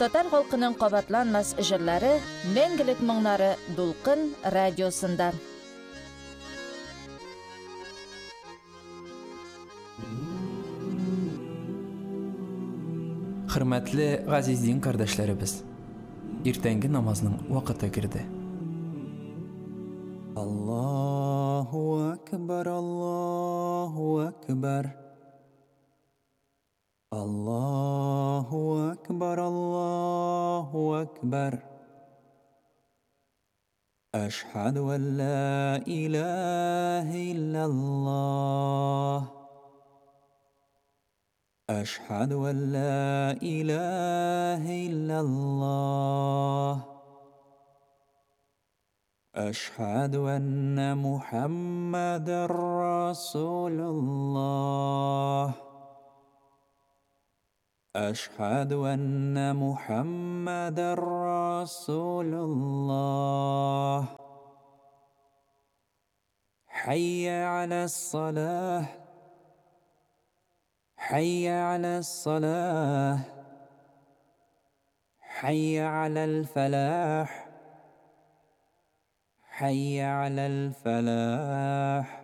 Татар халкының кабатланмас җырлары мәңгелек моңнары Дулкын радиосында. Хөрмәтле газиз дин кардәшләребез, иртәнге намазның вакыты кирде. Аллаһу акбар, Аллаһу акбар. Аллаһу акбар, Аллаһу акбар. Ашһаду ан ла илаха илляллаһ. أشهد أن لا إله إلا الله. أشهد أن محمدا رسول الله. أشهد أن محمدا رسول الله. حي على الصلاة، حي على الصلاة، حي على الفلاح، حي على الفلاح.